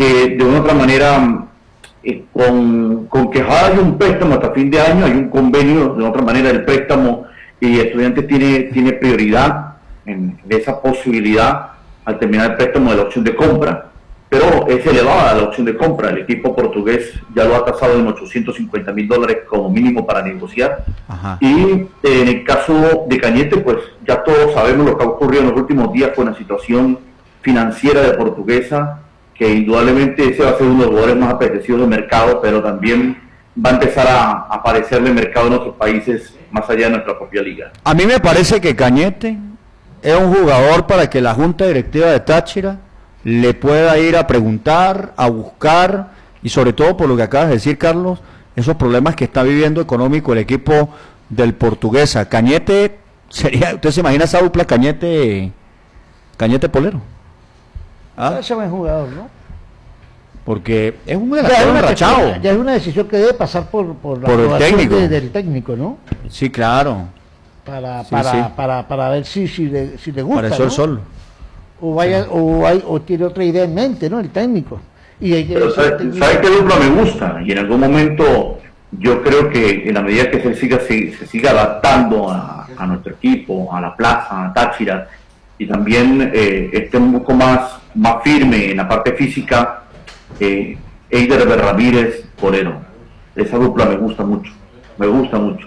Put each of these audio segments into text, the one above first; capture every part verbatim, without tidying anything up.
que de una otra manera, eh, con, con que hay un préstamo hasta fin de año, hay un convenio, de otra manera el préstamo, y Estudiantes tiene, tiene prioridad en, en esa posibilidad al terminar el préstamo de la opción de compra, pero es elevada la opción de compra. El equipo portugués ya lo ha tasado en ochocientos cincuenta mil dólares como mínimo para negociar. Ajá. Y eh, en el caso de Cañete, pues ya todos sabemos lo que ha ocurrido en los últimos días con la situación financiera de Portuguesa, que indudablemente ese va a ser uno de los jugadores más apetecidos del mercado, pero también va a empezar a, a aparecer en el mercado en otros países más allá de nuestra propia liga. A mí me parece que Cañete es un jugador para que la junta directiva de Táchira le pueda ir a preguntar, a buscar, y sobre todo por lo que acabas de decir, Carlos, esos problemas que está viviendo económico el equipo del Portuguesa. Cañete sería, ¿usted se imagina esa dupla Cañete Cañete Polero? ¿Ah? Ese buen jugador, ¿no? Porque es un delantero enrachado. Ya es una decisión que debe pasar por, por la por el técnico. De, del técnico, ¿no? Sí, claro. Para, sí, para, sí. para, para ver si, si, le, si le gusta, para eso ¿no? el sol. O, vaya, sí. o, hay, o tiene otra idea en mente, ¿no? El técnico. Y hay que Pero ¿sabe, ¿sabe qué dupla me gusta? Y en algún momento yo creo que en la medida que se siga, se, se siga adaptando a, a nuestro equipo, a la plaza, a Táchira, y también eh, esté un poco más, más firme en la parte física, eh, Eider Ramírez Polero. Esa dupla me gusta mucho, me gusta mucho.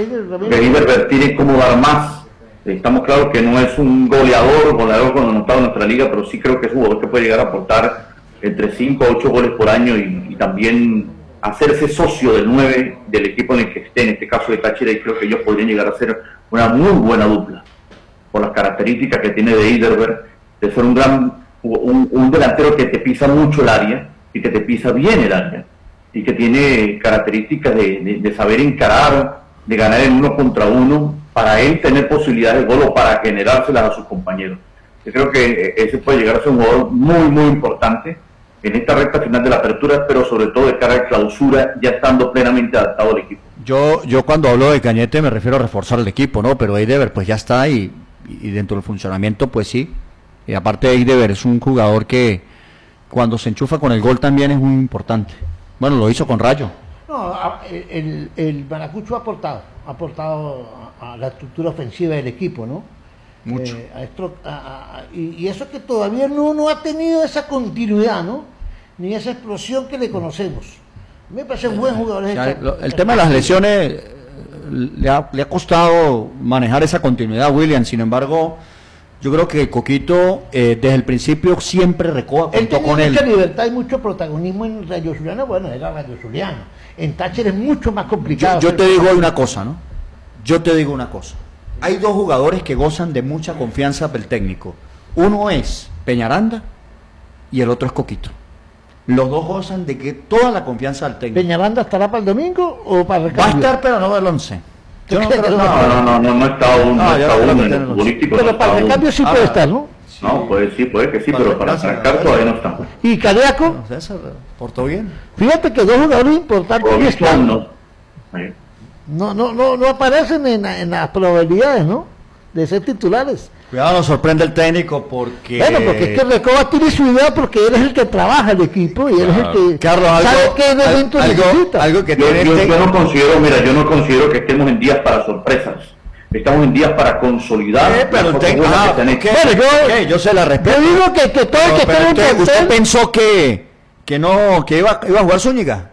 Eider tiene como dar más. Estamos claros que no es un goleador, goleador cuando no está en nuestra liga, pero sí creo que es un jugador que puede llegar a aportar entre cinco a ocho goles por año y, y también hacerse socio del nueve del equipo en el que esté, en este caso de Táchira, y creo que ellos podrían llegar a ser una muy buena dupla, por las características que tiene de Eiderberg, de ser un gran un, un delantero que te pisa mucho el área y que te pisa bien el área y que tiene características de, de, de saber encarar, de ganar en uno contra uno, para él tener posibilidades de gol o para generárselas a sus compañeros. Yo creo que ese puede llegar a ser un jugador muy muy importante en esta recta final de la apertura, pero sobre todo de cara a clausura, ya estando plenamente adaptado al equipo. Yo yo cuando hablo de Cañete me refiero a reforzar el equipo, ¿no? Pero Eidever pues ya está y, y dentro del funcionamiento pues sí. Y aparte Eidever es un jugador que cuando se enchufa con el gol también es muy importante. Bueno, lo hizo con Rayo. No, el, el Maracucho ha aportado, ha aportado a la estructura ofensiva del equipo, ¿no? Mucho. Eh, a esto, a, a, y, y eso que todavía no, no ha tenido esa continuidad, ¿no? Ni esa explosión que le conocemos. Me parece un buen jugador. O sea, el, el tema de las lesiones le ha, le ha costado manejar esa continuidad a William, sin embargo, yo creo que Coquito eh, desde el principio siempre Recoba contó con él. Mucha libertad y mucho protagonismo en Rayo Zuliano, bueno, era Rayo Zuliano. En Táchira es mucho más complicado. Yo, yo te digo una cosa, ¿no? Yo te digo una cosa. Hay dos jugadores que gozan de mucha confianza del técnico. Uno es Peñaranda y el otro es Coquito. Los dos gozan de que toda la confianza del técnico. ¿Peñaranda estará para el domingo o para el recambio? Va a estar, pero no del once. Yo no, creo, no, no, no, no, no está aún, no, no está aún en el futbolístico. Pero no para el recambio sí ah, puede estar, ¿no? Sí. No, puede sí, puede que sí, para pero para arrancar todavía no está. ¿Y Cariaco? No, César, portó bien. Fíjate que dos jugadores importantes no están, ¿no? Sí. No, no, no, no aparecen en, en las probabilidades, ¿no? De ser titulares. Cuidado, nos sorprende el técnico porque... Bueno, porque es que Recoba tiene su idea porque él es el que trabaja el equipo y él es el que Carlos, algo, sabe qué momento algo, necesita. Algo que yo, tiene yo, este... yo no considero, mira, yo no considero que estemos en días para sorpresas. Estamos en días para consolidar. Eh, pero el técnico... Ah, que ¿qué? Bueno, yo, ¿qué? yo se la respeto. Yo digo que, que todo el que esté en usted, usted pensó que, que no, que iba, iba a jugar Zúñiga.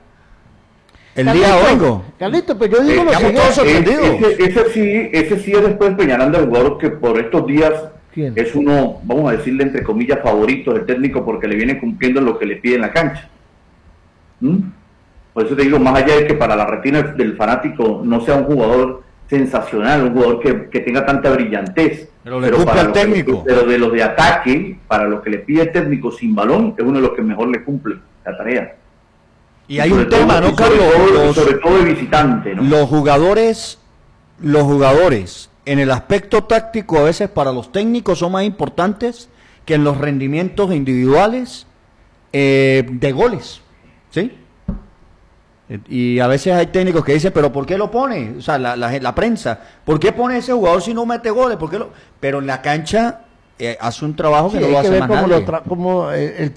El Carlito, día domingo. Carlito, pero yo digo eh, lo siguiente. Todos sorprendidos. Ese, ese sí, ese sí es después Peñaranda, el jugador que por estos días ¿Quién? Es uno, vamos a decirle entre comillas, favorito del técnico porque le viene cumpliendo lo que le pide en la cancha. ¿Mm? Por eso te digo, más allá de que para la retina del fanático no sea un jugador sensacional, un jugador que, que tenga tanta brillantez, pero, le pero, para al técnico. Que, pero de los de ataque, para lo que le pide el técnico sin balón, es uno de los que mejor le cumple la tarea. Y, y hay un tema, todo, ¿no, Carlos? Sobre todo, los, sobre todo de visitante, ¿no? Los jugadores, los jugadores, en el aspecto táctico, a veces para los técnicos son más importantes que en los rendimientos individuales eh, de goles, ¿sí? Y a veces hay técnicos que dicen, pero ¿por qué lo pone? O sea, la, la, la prensa, ¿por qué pone ese jugador si no mete goles? ¿Por qué lo? Pero en la cancha eh, hace un trabajo sí, que no lo hace más nadie. Como el